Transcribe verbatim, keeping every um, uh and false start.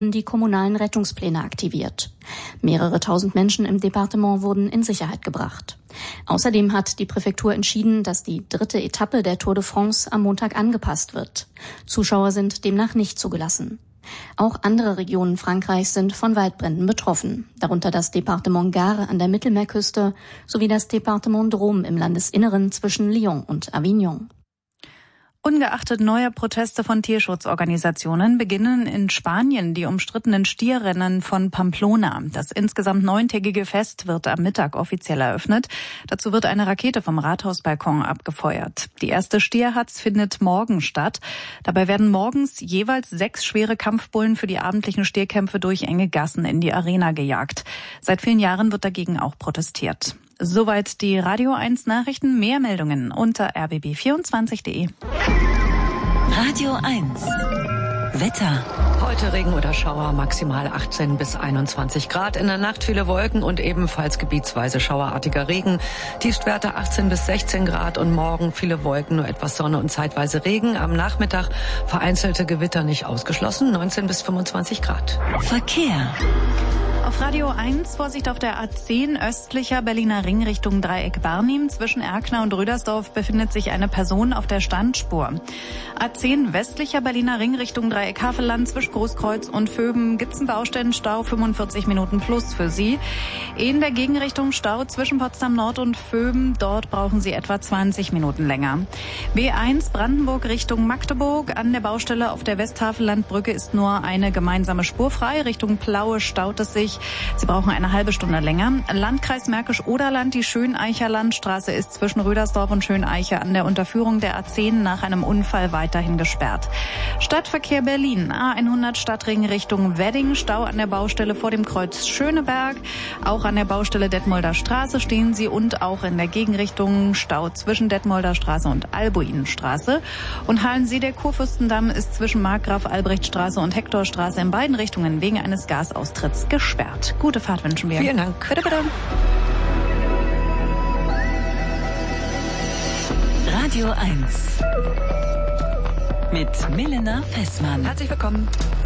die kommunalen Rettungspläne aktiviert. Mehrere tausend Menschen im Departement wurden in Sicherheit gebracht. Außerdem hat die Präfektur entschieden, dass die dritte Etappe der Tour de France am Montag angepasst wird. Zuschauer sind demnach nicht zugelassen. Auch andere Regionen Frankreichs sind von Waldbränden betroffen, darunter das Departement Gard an der Mittelmeerküste sowie das Departement Drôme im Landesinneren zwischen Lyon und Avignon. Ungeachtet neuer Proteste von Tierschutzorganisationen beginnen in Spanien die umstrittenen Stierrennen von Pamplona. Das insgesamt neuntägige Fest wird am Mittag offiziell eröffnet. Dazu wird eine Rakete vom Rathausbalkon abgefeuert. Die erste Stierhatz findet morgen statt. Dabei werden morgens jeweils sechs schwere Kampfbullen für die abendlichen Stierkämpfe durch enge Gassen in die Arena gejagt. Seit vielen Jahren wird dagegen auch protestiert. Soweit die Radio eins Nachrichten. Mehr Meldungen unter r b b vierundzwanzig punkt d e. Radio eins Wetter. Heute Regen oder Schauer, maximal achtzehn bis einundzwanzig Grad. In der Nacht viele Wolken und ebenfalls gebietsweise schauerartiger Regen. Tiefstwerte achtzehn bis sechzehn Grad und morgen viele Wolken, nur etwas Sonne und zeitweise Regen. Am Nachmittag vereinzelte Gewitter nicht ausgeschlossen, neunzehn bis fünfundzwanzig Grad. Verkehr. Auf Radio eins Vorsicht auf der A zehn östlicher Berliner Ring Richtung Dreieck Barnim. Zwischen Erkner und Rüdersdorf befindet sich eine Person auf der Standspur. A zehn westlicher Berliner Ring Richtung Dreieck Havelland zwischen Großkreuz und Vöben gibt's einen Baustellenstau, fünfundvierzig Minuten plus für Sie. In der Gegenrichtung Stau zwischen Potsdam Nord und Vöben. Dort brauchen Sie etwa zwanzig Minuten länger. B eins Brandenburg Richtung Magdeburg. An der Baustelle auf der Westhavellandbrücke ist nur eine gemeinsame Spur frei. Richtung Plaue staut es sich. Sie brauchen eine halbe Stunde länger. Landkreis Märkisch-Oderland, die Schöneicher Landstraße ist zwischen Rüdersdorf und Schöneiche an der Unterführung der A zehn nach einem Unfall weiterhin gesperrt. Stadtverkehr Berlin, A hundert Stadtring Richtung Wedding, Stau an der Baustelle vor dem Kreuz Schöneberg. Auch an der Baustelle Detmolder Straße stehen Sie und auch in der Gegenrichtung Stau zwischen Detmolder Straße und Albuinenstraße. Und Halensee, der Kurfürstendamm, ist zwischen Markgraf-Albrecht-Straße und Hektorstraße in beiden Richtungen wegen eines Gasaustritts gesperrt. Gute Fahrt wünschen wir. Vielen Dank. Bitte, bitte. Radio eins mit Milena Fessmann. Herzlich willkommen.